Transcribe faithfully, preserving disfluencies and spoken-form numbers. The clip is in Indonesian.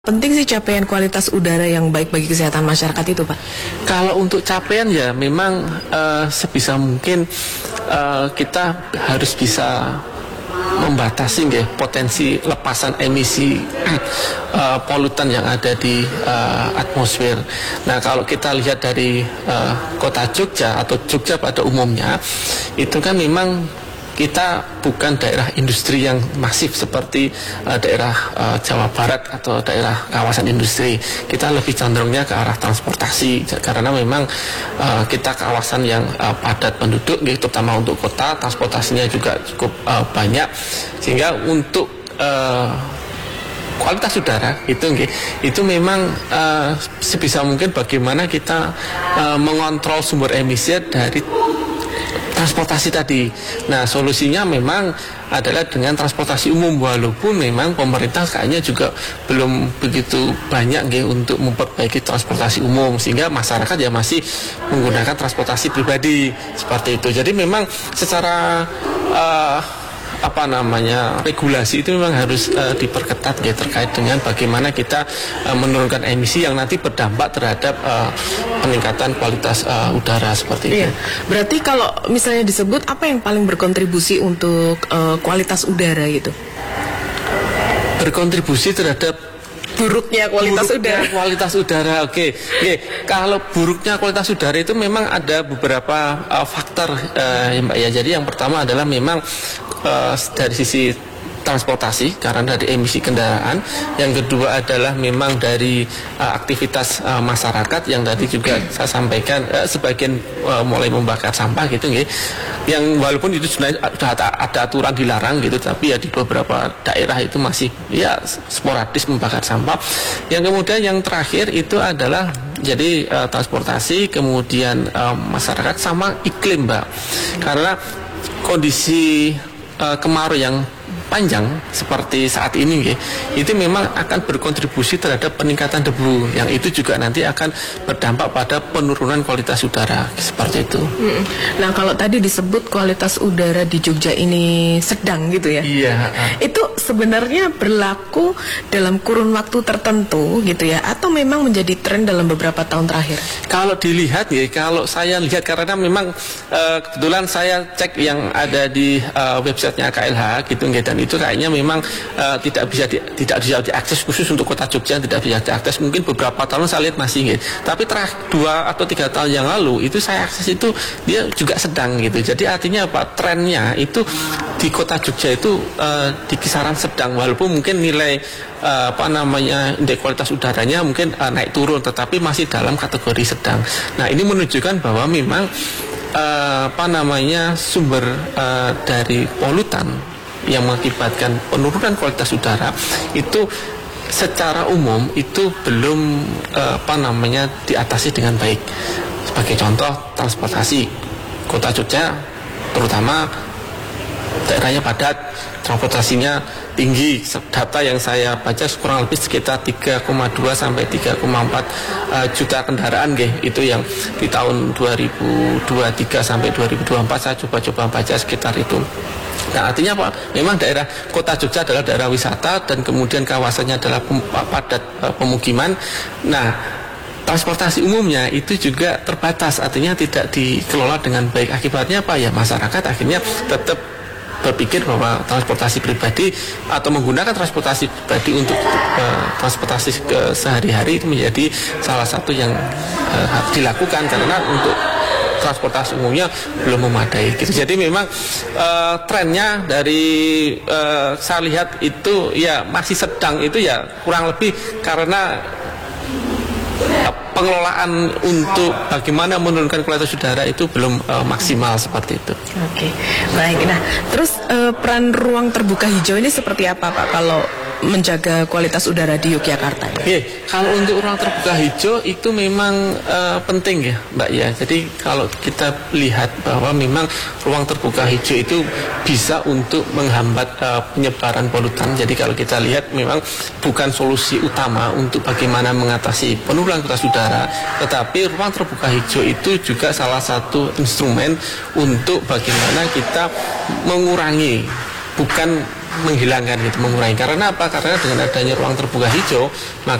Penting sih capaian kualitas udara yang baik bagi kesehatan masyarakat itu, Pak. Kalau untuk capaian ya memang uh, sebisa mungkin uh, kita harus bisa membatasi ya, potensi lepasan emisi uh, polutan yang ada di uh, atmosfer. Nah, kalau kita lihat dari uh, kota Jogja atau Jogja pada umumnya, itu kan memang kita bukan daerah industri yang masif seperti uh, daerah uh, Jawa Barat atau daerah kawasan industri. Kita lebih cenderungnya ke arah transportasi karena memang uh, kita kawasan yang uh, padat penduduk, terutama untuk kota, transportasinya juga cukup uh, banyak, sehingga untuk uh, kualitas udara itu itu memang uh, sebisa mungkin bagaimana kita uh, mengontrol sumber emisi dari transportasi tadi. Nah, solusinya memang adalah dengan transportasi umum, walaupun memang pemerintah kayaknya juga belum begitu banyak nggih untuk memperbaiki transportasi umum, sehingga masyarakat ya masih menggunakan transportasi pribadi seperti itu. Jadi memang secara uh, apa namanya regulasi itu memang harus uh, diperketat ya, terkait dengan bagaimana kita uh, menurunkan emisi yang nanti berdampak terhadap uh, peningkatan kualitas uh, udara seperti itu. Iya. Berarti kalau misalnya disebut apa yang paling berkontribusi untuk uh, kualitas udara itu? Berkontribusi terhadap buruknya kualitas buruknya udara. Kualitas udara, oke. Okay. Okay. Kalau buruknya kualitas udara itu memang ada beberapa uh, faktor, uh, ya Mbak ya. Jadi yang pertama adalah memang uh, dari sisi transportasi karena dari emisi kendaraan. Yang kedua adalah memang dari uh, aktivitas uh, masyarakat yang tadi juga saya sampaikan, uh, sebagian uh, mulai membakar sampah gitu nggih. Yang walaupun itu sebenarnya sudah ada aturan dilarang gitu, tapi ya di beberapa daerah itu masih ya sporadis membakar sampah. Yang kemudian yang terakhir itu adalah jadi uh, transportasi, kemudian uh, masyarakat sama iklim, Mbak. Karena kondisi uh, kemarau yang panjang seperti saat ini ya, itu memang akan berkontribusi terhadap peningkatan debu, yang itu juga nanti akan berdampak pada penurunan kualitas udara seperti itu. Nah, kalau tadi disebut kualitas udara di Jogja ini sedang gitu ya? Iya. Itu sebenarnya berlaku dalam kurun waktu tertentu gitu ya, atau memang menjadi tren dalam beberapa tahun terakhir? Kalau dilihat ya, kalau saya lihat karena memang uh, kebetulan saya cek yang ada di uh, websitenya K L H gitu, dan itu kayaknya memang uh, tidak bisa di, tidak bisa diakses, khusus untuk kota Jogja tidak bisa diakses. Mungkin beberapa tahun saya lihat masih gitu, tapi terakhir dua atau tiga tahun yang lalu itu saya akses itu dia juga sedang gitu. Jadi artinya apa, trennya itu di kota Jogja itu uh, di kisaran sedang, walaupun mungkin nilai uh, apa namanya indeks kualitas udaranya mungkin uh, naik turun, tetapi masih dalam kategori sedang. Nah, ini menunjukkan bahwa memang uh, apa namanya sumber uh, dari polutan yang mengakibatkan penurunan kualitas udara itu secara umum itu belum uh, apa namanya diatasi dengan baik. Sebagai contoh, transportasi kota Jogja terutama daerahnya padat, transportasinya tinggi. Data yang saya baca kurang lebih sekitar tiga koma dua sampai tiga koma empat uh, juta kendaraan nggih. Itu yang di tahun dua ribu dua puluh tiga sampai dua ribu dua puluh empat saya coba-coba baca sekitar itu. Nah, artinya apa? Memang daerah kota Jogja adalah daerah wisata dan kemudian kawasannya adalah pem, padat uh, pemukiman. Nah, transportasi umumnya itu juga terbatas, artinya tidak dikelola dengan baik. Akibatnya apa ya? Masyarakat akhirnya tetap berpikir bahwa transportasi pribadi atau menggunakan transportasi pribadi untuk uh, transportasi ke sehari-hari itu menjadi salah satu yang uh, harus dilakukan, karena untuk transportasi umumnya belum memadai gitu. Jadi memang uh, trennya dari uh, saya lihat itu ya masih sedang, itu ya kurang lebih karena uh, pengelolaan untuk bagaimana menurunkan kualitas udara itu belum uh, maksimal seperti itu. Oke, baik. Nah, terus uh, peran ruang terbuka hijau ini seperti apa, Pak, kalau menjaga kualitas udara di Yogyakarta? Oke, kalau untuk ruang terbuka hijau itu memang uh, penting ya, Mbak ya. Jadi kalau kita lihat bahwa memang ruang terbuka hijau itu bisa untuk menghambat uh, penyebaran polutan. Jadi kalau kita lihat memang bukan solusi utama untuk bagaimana mengatasi penurunan kualitas udara, tetapi ruang terbuka hijau itu juga salah satu instrumen untuk bagaimana kita mengurangi bukan menghilangkan gitu, mengurangi. Karena apa? Karena dengan adanya ruang terbuka hijau,